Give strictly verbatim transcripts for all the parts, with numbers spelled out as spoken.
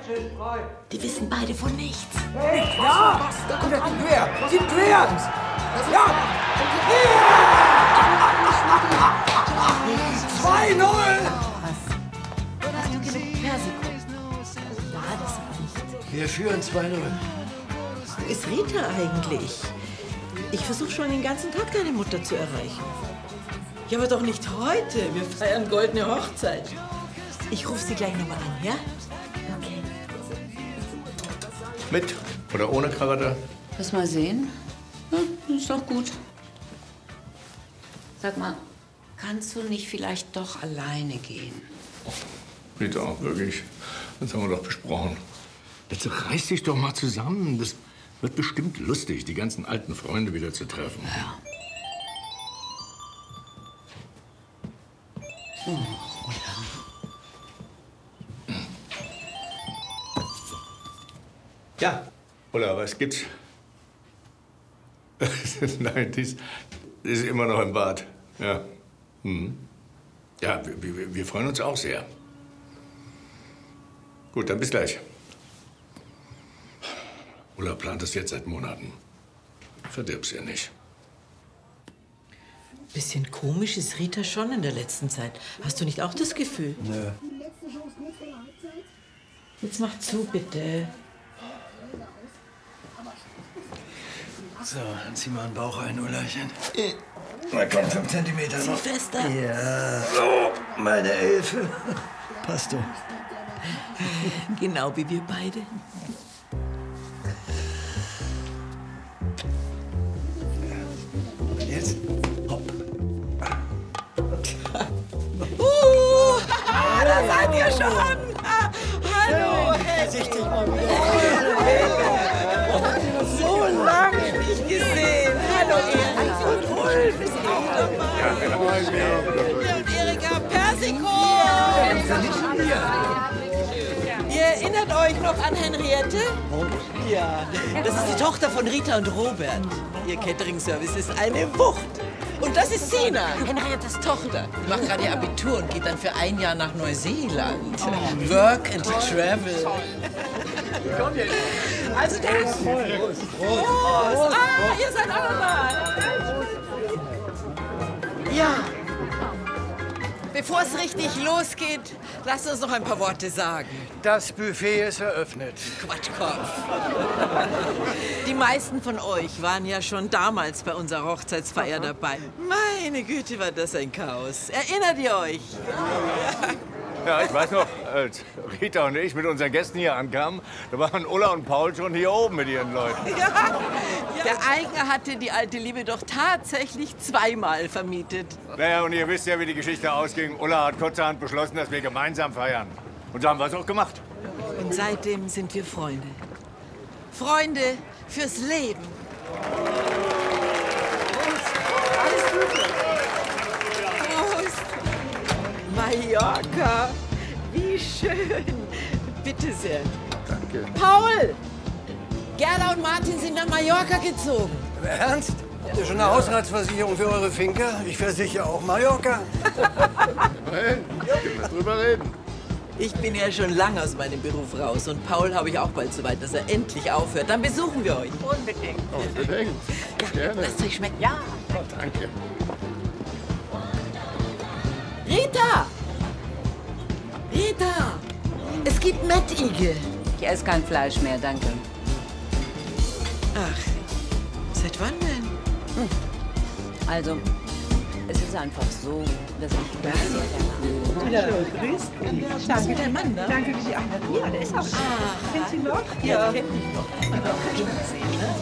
Die wissen beide von nichts. Hey, ja! Da kommt er quer! Gib quer! Ja! zwei null! Hast du genug Persikon? War das nicht? Wir führen zwei null. Wo ist Rita eigentlich? Ich versuche schon den ganzen Tag deine Mutter zu erreichen. Ja, aber doch nicht heute. Wir feiern goldene Hochzeit. Ich rufe sie gleich nochmal an, ja? Okay. Mit oder ohne Krawatte? Lass mal sehen. Ja, ist doch gut. Sag mal, kannst du nicht vielleicht doch alleine gehen? Rita, wirklich. Das haben wir doch besprochen. Jetzt reiß dich doch mal zusammen. Das wird bestimmt lustig, die ganzen alten Freunde wieder zu treffen. Ja. Oh, ja, Ulla, was gibt's? Nein, dies ist immer noch im Bad. Ja, mhm. Ja, wir, wir, wir freuen uns auch sehr. Gut, dann bis gleich. Ulla plant das jetzt seit Monaten. Verdirb's ihr nicht. Bisschen komisch ist Rita schon in der letzten Zeit. Hast du nicht auch das Gefühl? Nö. Jetzt mach zu, bitte. So, dann zieh mal den Bauch ein, Ullerchen. Na komm, fünf Zentimeter noch. Zieh fester. Ja. So, meine Elfe. Passt doch. Genau wie wir beide. Jetzt? Hopp. Uh, da seid ihr schon. Hallo. Sichtig mal wieder. So lange nicht gesehen. Hallo, Erika. Und Ulf ist auch dabei. Ja, und Erika Persikon. Ihr erinnert euch noch an Henriette? Ja, das ist die Tochter von Rita und Robert. Ihr Catering-Service ist eine Wucht. Und das ist Sina, Henriettes Tochter. Die macht gerade ihr Abitur und geht dann für ein Jahr nach Neuseeland. Oh. Work and travel. Also der ist Prost. Prost. Ah, ihr seid auch noch da. Ja. Bevor es richtig losgeht, lasst uns noch ein paar Worte sagen. Das Buffet ist eröffnet. Quatschkopf. Die meisten von euch waren ja schon damals bei unserer Hochzeitsfeier dabei. Meine Güte, war das ein Chaos. Erinnert ihr euch? Ja, ich weiß noch, als Rita und ich mit unseren Gästen hier ankamen, da waren Ulla und Paul schon hier oben mit ihren Leuten. Ja, ja. Der Eigner hatte die alte Liebe doch tatsächlich zweimal vermietet. Naja, und ihr wisst ja, wie die Geschichte ausging. Ulla hat kurzerhand beschlossen, dass wir gemeinsam feiern. Und so haben wir es auch gemacht. Und seitdem sind wir Freunde. Freunde fürs Leben. Prost! Mallorca, wie schön. Bitte sehr. Danke. Paul! Gerda und Martin sind nach Mallorca gezogen. Ernst? Habt ihr schon eine Hausratsversicherung für eure Finca? Ich versichere auch Mallorca. Immerhin, können wir drüber reden. Ich bin ja schon lange aus meinem Beruf raus und Paul habe ich auch bald so weit, dass er endlich aufhört. Dann besuchen wir euch. Unbedingt. Unbedingt. Gerne. Lasst euch schmecken. Ja. Oh, danke. Rita! Rita! Es gibt Mettigel. Ich esse kein Fleisch mehr, danke. Ach, seit wann denn? Hm. Also, es ist einfach so, dass ich gar nicht Ja, grüß dich. Das ist dein Mann, ne? Danke für die Arbeit. Ja, der ist auch da. Ah, Kennt Sie noch? Ja, kennt mich noch. Aber auch schon gesehen, ne?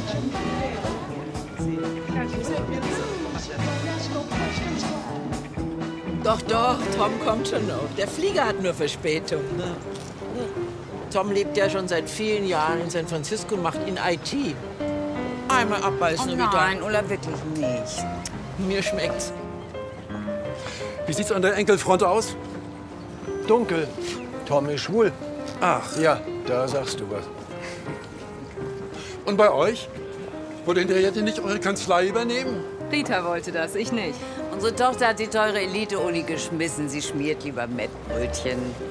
Doch, doch, Tom kommt schon noch. Der Flieger hat nur Verspätung. Ne? Tom lebt ja schon seit vielen Jahren in San Francisco und macht in I T. Einmal abbeißen Oh und wieder. nein, Ulla, wirklich nicht. Mir schmeckt's. Wie sieht's an der Enkelfront aus? Dunkel. Tom ist schwul. Ach. Ja, da sagst du was. Und bei euch? Wollte Henriette nicht eure Kanzlei übernehmen? Rita wollte das, ich nicht. Unsere Tochter hat die teure Elite-Uni geschmissen. Sie schmiert lieber Mettbrötchen.